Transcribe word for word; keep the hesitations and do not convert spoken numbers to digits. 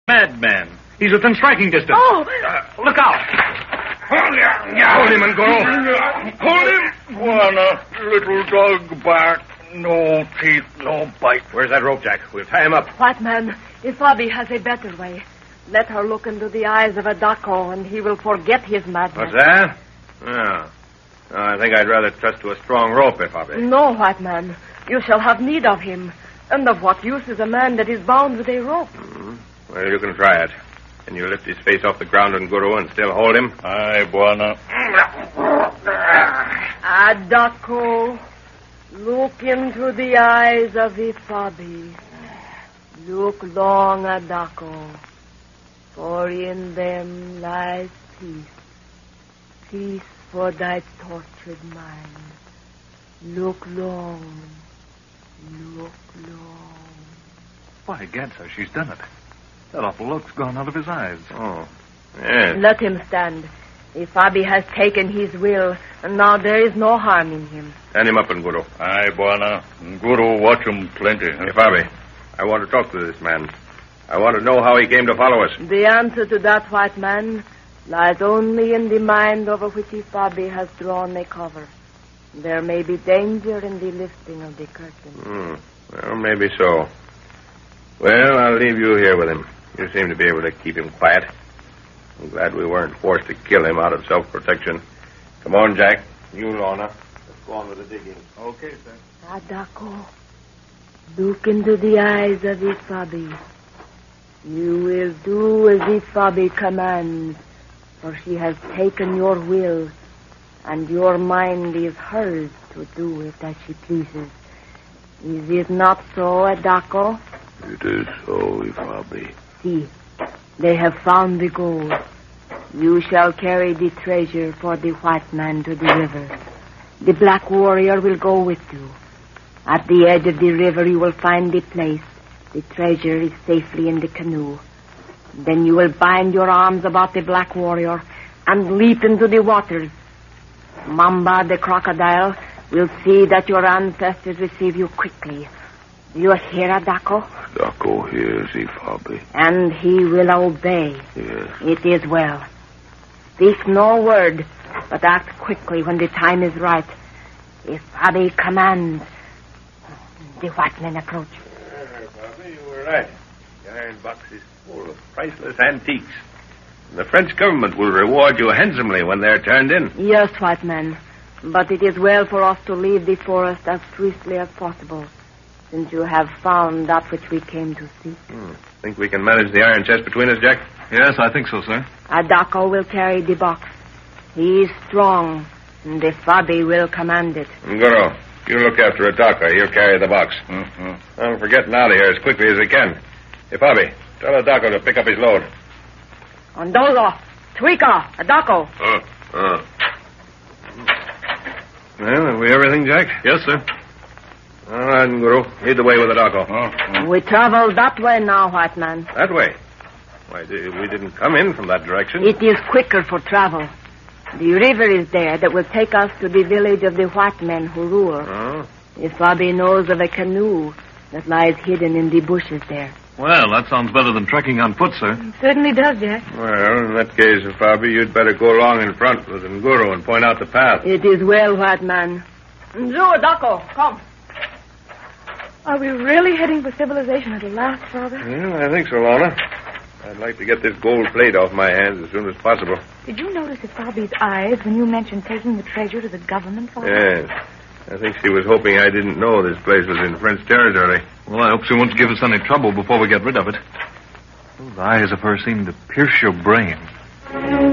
Madman. He's within striking distance. Oh! Uh, look out. Hold him, Hold him, Ngoro. Hold him. Buana, little dog back. No teeth, no bite. Where's that rope, Jack? We'll tie him up. White man, Ifabi has a better way. Let her look into the eyes of Adako, and he will forget his madness. What's that? Oh. No, I think I'd rather trust to a strong rope, Ifabi. No, white man. You shall have need of him. And of what use is a man that is bound with a rope? Mm-hmm. Well, you can try it. Can you lift his face off the ground, Nguru, and still hold him? Aye, Buana. Adako, look into the eyes of Ifabi. Look long, Adako, for in them lies peace. Peace for thy tortured mind. Look long, look long. By gad, sir, she's done it. That awful look's gone out of his eyes. Oh, yes. Let him stand. Ifabi has taken his will, and now there is no harm in him. Stand him up, Nguru. Aye, Buana. Nguru watch him plenty. Ifabi, I want to talk to this man. I want to know how he came to follow us. The answer to that, white man, lies only in the mind over which Ifabi has drawn a cover. There may be danger in the lifting of the curtain. Hmm. Well, maybe so. Well, I'll leave you here with him. You seem to be able to keep him quiet. I'm glad we weren't forced to kill him out of self-protection. Come on, Jack. You, Lorna. Let's go on with the digging. Okay, sir. Adako, look into the eyes of Ifabi. You will do as Ifabi commands, for she has taken your will, and your mind is hers to do it as she pleases. Is it not so, Adako? It is so, Ifabi. See, they have found the gold. You shall carry the treasure for the white man to the river. The black warrior will go with you. At the edge of the river you will find the place. The treasure is safely in the canoe. Then you will bind your arms about the black warrior and leap into the waters. Mamba the crocodile will see that your ancestors receive you quickly. Do you hear, Adako? Adako hears, Ifabi. And he will obey. Yes. It is well. Speak no word, but act quickly when the time is right. Ifabi commands. The white men approach. Ifabi, you were right. The iron box is full of priceless antiques. The French government will reward you handsomely when they're turned in. Yes, white men. But it is well for us to leave the forest as swiftly as possible, since you have found that which we came to seek. Hmm. Think we can manage the iron chest between us, Jack? Yes, I think so, sir. Adako will carry the box. He is strong, and Ifabi will command it. Ngoro, you look after Adako. He'll carry the box. Mm-hmm. I'm for getting out of here as quickly as we can. Ifabi, tell Adako to pick up his load. Ondozo, Twika, Adako. Uh, uh. Well, have we everything, Jack? Yes, sir. All right, Nguru. Lead the way with Adako. Uh-huh. We travel that way now, white man. That way? Why, we didn't come in from that direction. It is quicker for travel. The river is there that will take us to the village of the white men who rule. Oh? Ifabi knows of a canoe that lies hidden in the bushes there. Well, that sounds better than trekking on foot, sir. It certainly does, Jack. Well, in that case, Ifabi, you'd better go along in front with Nguru and point out the path. It is well, white man. Nzu, Adako, come. Are we really heading for civilization at last, Father? Yeah, I think so, Lorna. I'd like to get this gold plate off my hands as soon as possible. Did you notice Ifabi's eyes when you mentioned taking the treasure to the government, Father? Yes. I think she was hoping I didn't know this place was in French territory. Well, I hope she won't give us any trouble before we get rid of it. Those eyes of hers seem to pierce your brain.